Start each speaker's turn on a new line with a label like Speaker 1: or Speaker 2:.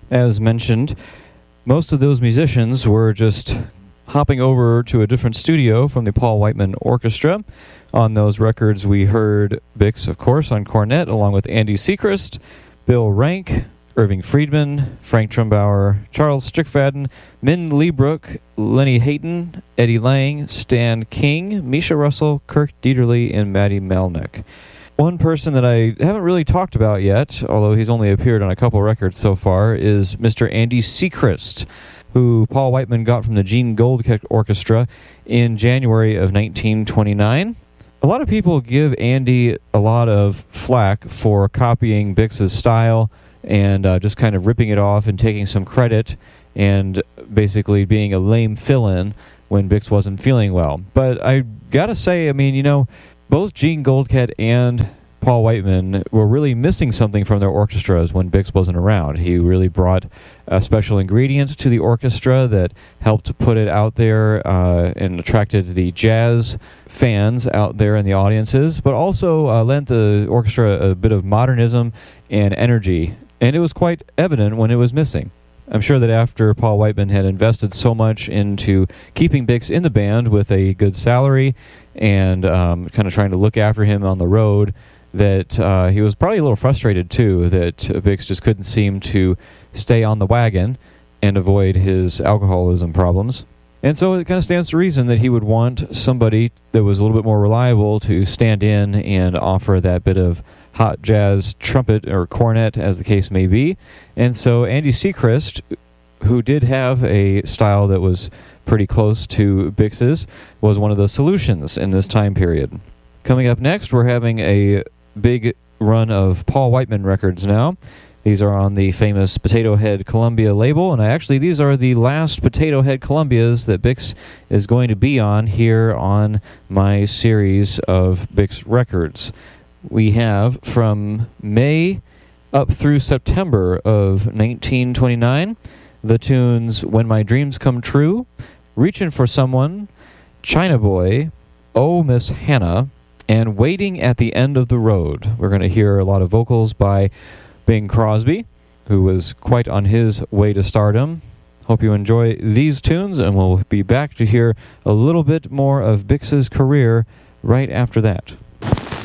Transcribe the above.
Speaker 1: As mentioned, most of those musicians were just hopping over to a different studio from the Paul Whiteman Orchestra. On those records, we heard Bix, of course, on cornet, along with Andy Sechrist, Bill Rank, Irving Friedman, Frank Trumbauer, Charles Strickfaden, Min Leebrook, Lenny Hayton, Eddie Lang, Stan King, Misha Russell, Kirk Dieterle, and Matty Melnick. One person that I haven't really talked about yet, although he's only appeared on a couple records so far, is Mr. Andy Sechrist, who Paul Whiteman got from the Gene Goldkick Orchestra in January of 1929. A lot of people give Andy a lot of flack for copying Bix's style and just kind of ripping it off and taking some credit and basically being a lame fill-in when Bix wasn't feeling well. But I gotta say, I mean, you know, both Gene Goldkick and Paul Whiteman were really missing something from their orchestras when Bix wasn't around. He really brought a special ingredient to the orchestra that helped to put it out there and attracted the jazz fans out there in the audiences, but also lent the orchestra a bit of modernism and energy, and it was quite evident when it was missing. I'm sure that after Paul Whiteman had invested so much into keeping Bix in the band with a good salary and kind of trying to look after him on the road, that he was probably a little frustrated, too, that Bix just couldn't seem to stay on the wagon and avoid his alcoholism problems. And so it kind of stands to reason that he would want somebody that was a little bit more reliable to stand in and offer that bit of hot jazz trumpet or cornet, as the case may be. And so Andy Sechrist, who did have a style that was pretty close to Bix's, was one of the solutions in this time period. Coming up next, we're having a big run of Paul Whiteman records now. These are on the famous Potato Head Columbia label, and these are the last Potato Head Columbias that Bix is going to be on here on my series of Bix records. We have from May up through September of 1929 the tunes When My Dreams Come True, Reachin' for Someone, China Boy, Oh Miss Hannah, and Waiting at the End of the Road. We're going to hear a lot of vocals by Bing Crosby, who was quite on his way to stardom. Hope you enjoy these tunes, and we'll be back to hear a little bit more of Bix's career right after that.